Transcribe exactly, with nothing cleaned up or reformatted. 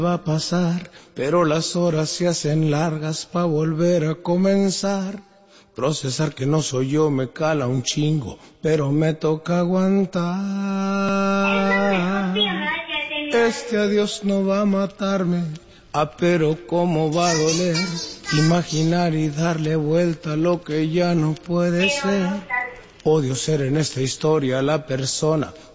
va a pasar, pero las horas se hacen largas pa' volver a comenzar. Procesar que no soy yo me cala un chingo, pero me toca aguantar. Este adiós no va a matarme, ah, pero cómo va a doler. Imaginar y darle vuelta a lo que ya no puede ser. Odio ser en esta historia la persona